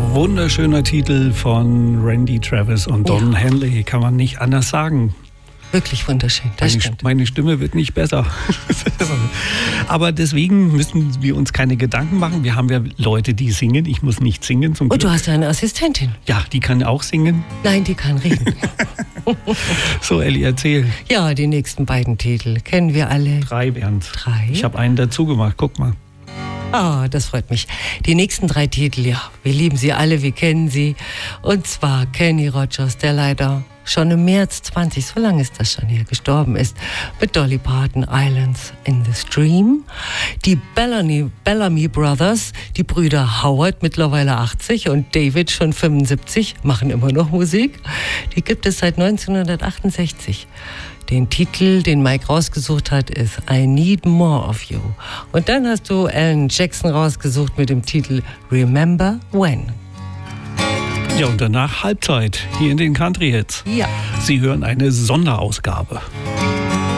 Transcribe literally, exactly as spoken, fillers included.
Wunderschöner Titel von Randy Travis und Don ja. Henley, kann man nicht anders sagen. Wirklich wunderschön, das meine, stimmt. Meine Stimme wird nicht besser. Aber deswegen müssen wir uns keine Gedanken machen. Wir haben ja Leute, die singen. Ich muss nicht singen. Zum Und Glück. Du hast ja eine Assistentin. Ja, die kann auch singen. Nein, die kann reden. So, Elli, erzähl. Ja, die nächsten beiden Titel kennen wir alle. Drei wären's. Drei? Ich habe einen dazu gemacht, guck mal. Ah, das freut mich. Die nächsten drei Titel, ja, wir lieben sie alle, wir kennen sie. Und zwar Kenny Rogers, der leider schon im März zwanzig, so lange ist das schon her, gestorben ist, mit Dolly Parton, Islands in the Stream. Die Bellamy, Bellamy Brothers, die Brüder Howard, mittlerweile achtzig, und David, schon fünfundsiebzig, machen immer noch Musik. Die gibt es seit neunzehnhundertachtundsechzig. Den Titel, den Mike rausgesucht hat, ist I Need More of You. Und dann hast du Alan Jackson rausgesucht mit dem Titel Remember When. Ja, und danach Halbzeit hier in den Country Hits. Ja. Sie hören eine Sonderausgabe.